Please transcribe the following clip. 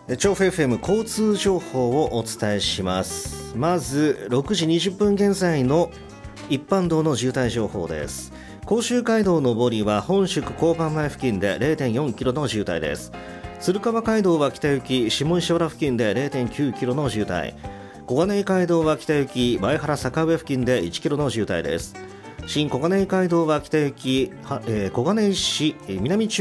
調布 FM 交通情報をお伝えします。まず6時20分現在の一般道の渋滞情報です。甲州街道上りは本宿交番前付近で 0.4 キロの渋滞です。鶴川街道は北行き下石原付近で 0.9 キロの渋滞、小金井街道は北行き前原坂上付近で1キロの渋滞です。新小金井街道は北行き小金井市南中